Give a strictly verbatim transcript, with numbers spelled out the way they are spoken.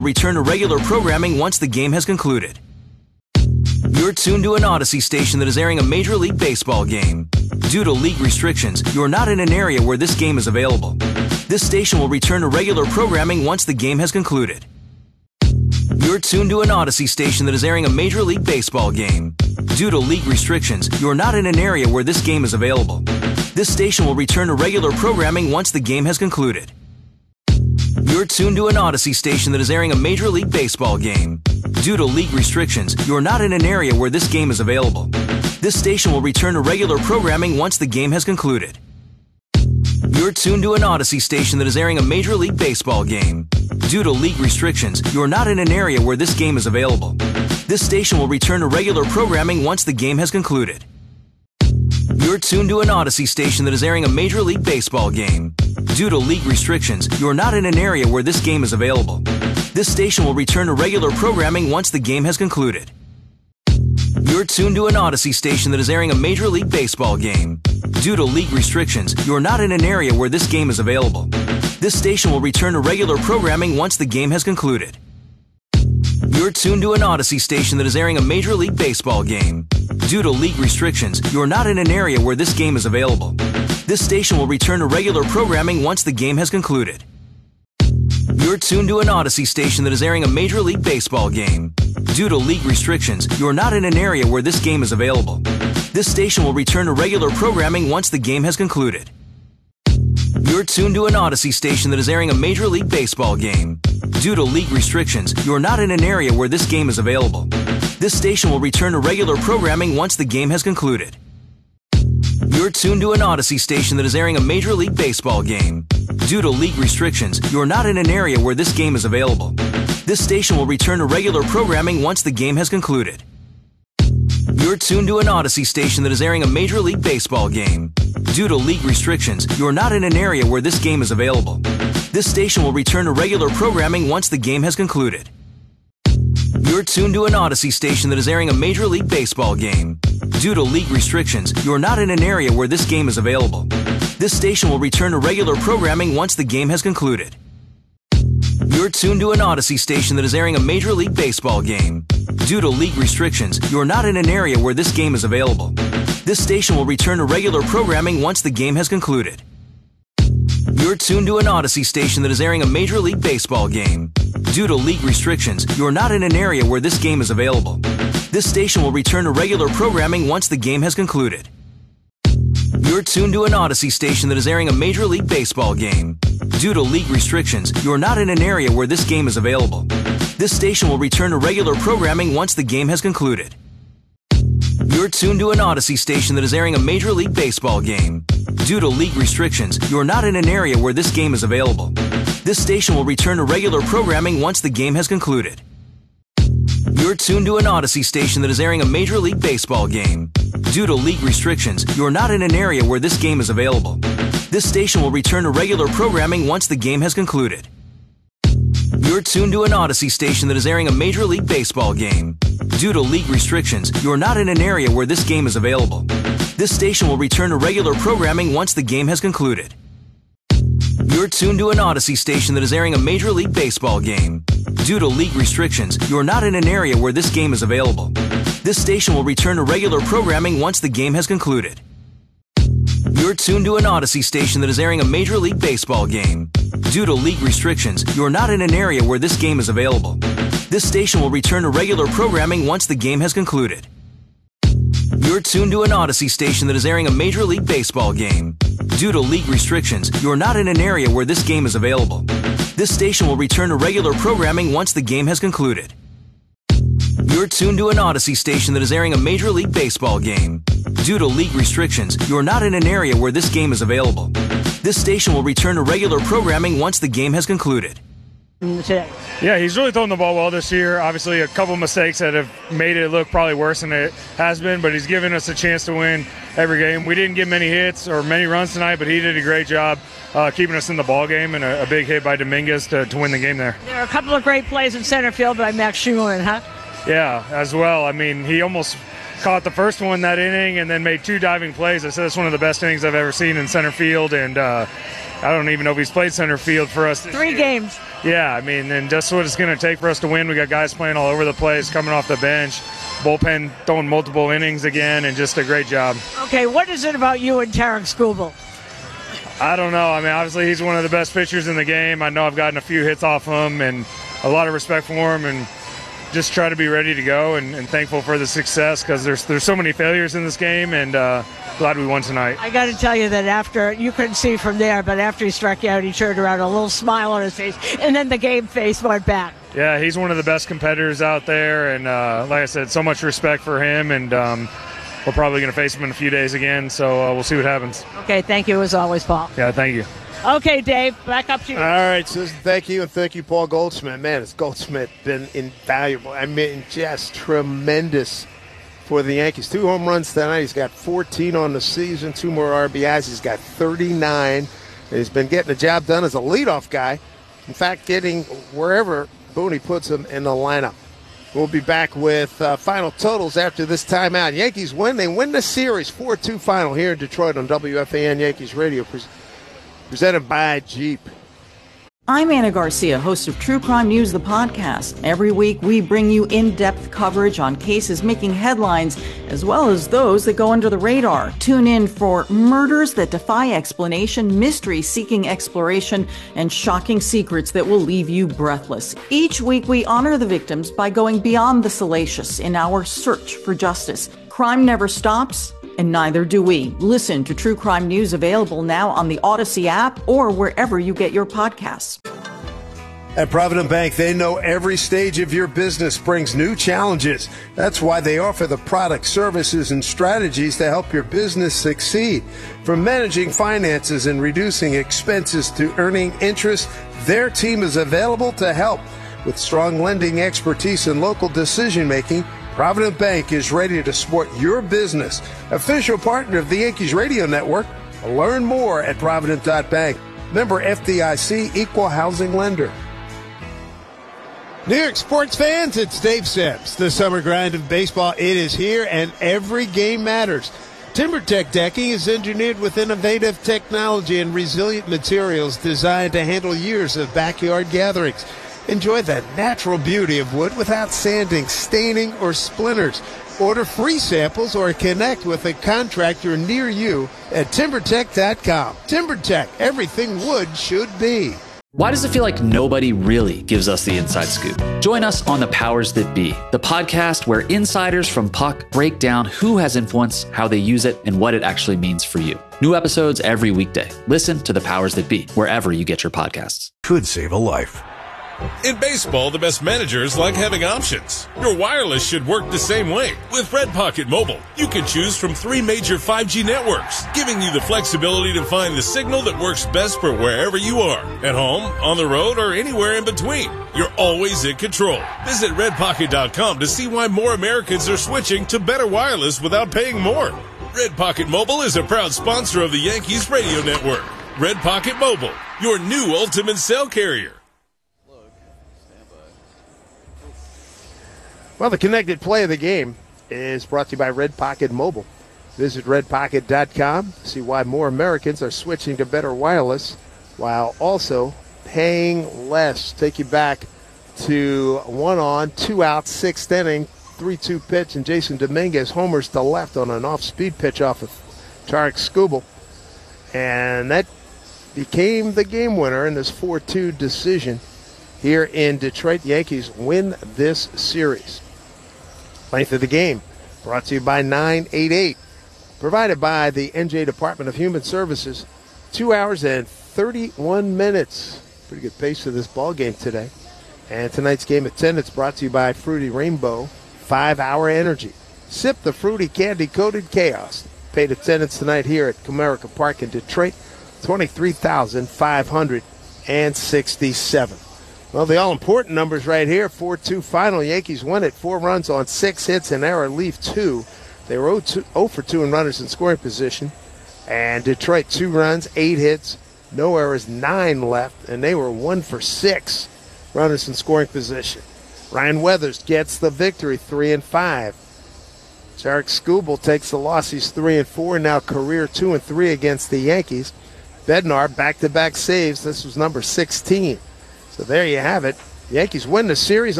Return to regular programming once the game has concluded. You're tuned to an Odyssey station that is airing a Major League Baseball game. Due to league restrictions, you are not in an area where this game is available. This station will return to regular programming once the game has concluded. You're tuned to an Odyssey station that is airing a Major League Baseball game. Due to league restrictions, you are not in an area where this game is available. This station will return to regular programming once the game has concluded. You're tuned to an Odyssey station that is airing a Major League Baseball game. Due to league restrictions, you are not in an area where this game is available. This station will return to regular programming once the game has concluded. You're tuned to an Odyssey station that is airing a Major League Baseball game. Due to league restrictions, you are not in an area where this game is available. This station will return to regular programming once the game has concluded. You're tuned to an Odyssey station that is airing a Major League Baseball game. Due to league restrictions, you are not in an area where this game is available. This station will return to regular programming once the game has concluded. You're tuned to an Odyssey station that is airing a Major League Baseball game. Due to league restrictions, you are not in an area where this game is available. This station will return to regular programming once the game has concluded. You're tuned to an Odyssey station that is airing a Major League Baseball game. Due to league restrictions, you are not in an area where this game is available. This station will return to regular programming once the game has concluded. You're tuned to an Odyssey station that is airing a Major League Baseball game. Due to league restrictions, you are not in an area where this game is available. This station will return to regular programming once the game has concluded. You're tuned to an Odyssey station that is airing a Major League Baseball game. Due to league restrictions, you are not in an area where this game is available. This station will return to regular programming once the game has concluded. You're tuned to an Odyssey station that is airing a Major League Baseball game. Due to league restrictions, you are not in an area where this game is available. This station will return to regular programming once the game has concluded. You're tuned to an Odyssey station that is airing a Major League Baseball game. Due to league restrictions, you are not in an area where this game is available. This station will return to regular programming once the game has concluded. You're tuned to an Odyssey station that is airing a Major League Baseball game. Due to league restrictions, you are not in an area where this game is available. This station will return to regular programming once the game has concluded. You're tuned to an Odyssey station that is airing a Major League Baseball game. Due to league restrictions, you are not in an area where this game is available. This station will return to regular programming once the game has concluded. You're tuned to an Odyssey station that is airing a Major League Baseball game. Due to league restrictions, you are not in an area where this game is available. This station will return to regular programming once the game has concluded. You're tuned to an Odyssey station that is airing a Major League Baseball game. Due to league restrictions, you are not in an area where this game is available. This station will return to regular programming once the game has concluded. You're tuned to an Odyssey station that is airing a Major League Baseball game. Due to league restrictions, you are not in an area where this game is available. This station will return to regular programming once the game has concluded. You're tuned to an Odyssey station that is airing a Major League Baseball game. Due to league restrictions, you are not in an area where this game is available. This station will return to regular programming once the game has concluded. You're tuned to an Odyssey station that is airing a Major League Baseball game. Due to league restrictions, you are not in an area where this game is available. This station will return to regular programming once the game has concluded. You're tuned to an Odyssey station that is airing a Major League Baseball game. Due to league restrictions, you are not in an area where this game is available. This station will return to regular programming once the game has concluded. You're tuned to an Odyssey station that is airing a Major League Baseball game. Due to league restrictions, you are not in an area where this game is available. This station will return to regular programming once the game has concluded. You're tuned to an Odyssey station that is airing a Major League Baseball game. Due to league restrictions, you are not in an area where this game is available. This station will return to regular programming once the game has concluded. You're tuned to an Odyssey station that is airing a Major League Baseball game. Due to league restrictions, you are not in an area where this game is available. This station will return to regular programming once the game has concluded. Yeah, he's really throwing the ball well this year. Obviously, a couple mistakes that have made it look probably worse than it has been, but he's given us a chance to win every game. We didn't get many hits or many runs tonight, but he did a great job uh, keeping us in the ball game, and a, a big hit by Dominguez to, to win the game there. There are a couple of great plays in center field by Max Schumann, huh? Yeah, as well. I mean, he almost caught the first one that inning and then made two diving plays. I said it's one of the best innings I've ever seen in center field, and uh, I don't even know if he's played center field for us this Three year. games. Yeah, I mean, and that's what it's going to take for us to win. We got guys playing all over the place, coming off the bench, bullpen throwing multiple innings again, and just a great job. Okay, what is it about you and Tarik Skubal? I don't know. I mean, obviously he's one of the best pitchers in the game. I know I've gotten a few hits off him, and a lot of respect for him, and just try to be ready to go and, and thankful for the success because there's there's so many failures in this game, and uh, glad we won tonight. I got to tell you that after, you couldn't see from there, but after he struck you out, he turned around, a little smile on his face, and then the game face went back. Yeah, he's one of the best competitors out there, and uh, like I said, so much respect for him, and um, we're probably going to face him in a few days again, so uh, we'll see what happens. Okay, thank you as always, Paul. Yeah, thank you. Okay, Dave, back up to you. All right, Susan, thank you, and thank you, Paul Goldschmidt. Man, has Goldschmidt been invaluable. I mean, just tremendous for the Yankees. Two home runs tonight. He's got fourteen on the season, two more R B Is. He's got thirty-nine, and he's been getting the job done as a leadoff guy. In fact, getting wherever Booney puts him in the lineup. We'll be back with uh, final totals after this timeout. Yankees win. They win the series four two final here in Detroit on W F A N Yankees Radio. Presented by Jeep. I'm Anna Garcia, host of True Crime News, the podcast. Every week, we bring you in-depth coverage on cases making headlines, as well as those that go under the radar. Tune in for murders that defy explanation, mystery seeking exploration, and shocking secrets that will leave you breathless. Each week, we honor the victims by going beyond the salacious in our search for justice. Crime never stops, and neither do we. Listen to True Crime News, available now on the Odyssey app or wherever you get your podcasts. At Provident Bank, they know every stage of your business brings new challenges. That's why they offer the products, services, and strategies to help your business succeed. From managing finances and reducing expenses to earning interest, their team is available to help. With strong lending expertise and local decision-making, Provident Bank is ready to support your business. Official partner of the Yankees Radio Network. Learn more at Provident dot bank. Member F D I C, Equal Housing Lender. New York sports fans, it's Dave Sims. The summer grind of baseball, it is here, and every game matters. TimberTech decking is engineered with innovative technology and resilient materials designed to handle years of backyard gatherings. Enjoy the natural beauty of wood without sanding, staining, or splinters. Order free samples or connect with a contractor near you at TimberTech dot com. TimberTech, everything wood should be. Why does it feel like nobody really gives us the inside scoop? Join us on The Powers That Be, the podcast where insiders from Puck break down who has influence, how they use it, and what it actually means for you. New episodes every weekday. Listen to The Powers That Be wherever you get your podcasts. Could save a life. In baseball, the best managers like having options. Your wireless should work the same way. With Red Pocket Mobile, you can choose from three major five G networks, giving you the flexibility to find the signal that works best for wherever you are. At home, on the road, or anywhere in between. You're always in control. Visit red pocket dot com to see why more Americans are switching to better wireless without paying more. Red Pocket Mobile is a proud sponsor of the Yankees Radio Network. Red Pocket Mobile, your new ultimate cell carrier. Well, the connected play of the game is brought to you by Red Pocket Mobile. Visit red pocket dot com to see why more Americans are switching to better wireless while also paying less. Take you back to one on, two out, sixth inning, three two pitch, and Jason Dominguez homers to left on an off-speed pitch off of Tarik Skubal. And that became the game winner in this four two decision here in Detroit. The Yankees win this series. Length of the game brought to you by nine eight eight. Provided by the N J Department of Human Services. Two hours and thirty-one minutes. Pretty good pace for this ball game today. And tonight's game attendance brought to you by Fruity Rainbow five-hour Energy. Sip the fruity candy-coated chaos. Paid attendance tonight here at Comerica Park in Detroit, twenty-three thousand five hundred sixty-seven. Well, the all-important numbers right here. four two final. Yankees won it. Four runs on six hits, an error, leave two. They were oh for two in runners in scoring position. And Detroit, two runs, eight hits, no errors, nine left. And they were one for six runners in scoring position. Ryan Weathers gets the victory, three and five. Tarik Skubal takes the loss. He's three and four, now career two and three against the Yankees. Bednar, back-to-back saves. This was number sixteen. So there you have it. Yankees win the series.